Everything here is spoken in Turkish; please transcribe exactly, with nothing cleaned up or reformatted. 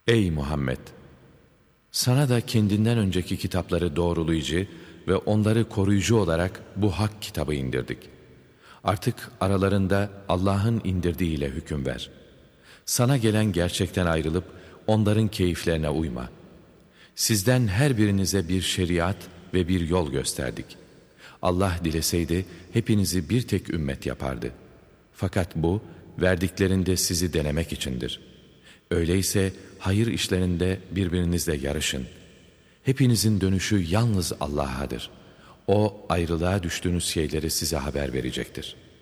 Ey Muhammed! Sana da kendinden önceki kitapları doğrulayıcı ve onları koruyucu olarak bu hak kitabı indirdik. Artık aralarında Allah'ın indirdiğiyle hüküm ver. Sana gelen gerçekten ayrılıp onların keyiflerine uyma. Sizden her birinize bir şeriat ve bir yol gösterdik. Allah dileseydi hepinizi bir tek ümmet yapardı. Fakat bu verdiklerinde sizi denemek içindir. Öyleyse hayır işlerinde birbirinizle yarışın. Hepinizin dönüşü yalnız Allah'adır. O ayrılığa düştüğünüz şeyleri size haber verecektir.